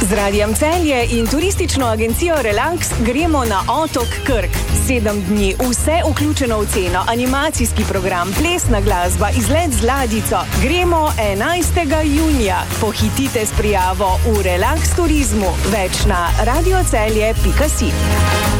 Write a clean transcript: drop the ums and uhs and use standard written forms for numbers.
Z Radijem Celje in turistično agencijo Relax gremo na otok Krk. 7 dni, vse vključeno v ceno, animacijski program, plesna glasba, izlet z ladjico. Gremo 11. junija. Pohitite s prijavo v Relax turizmu. Več na radiocelje.si.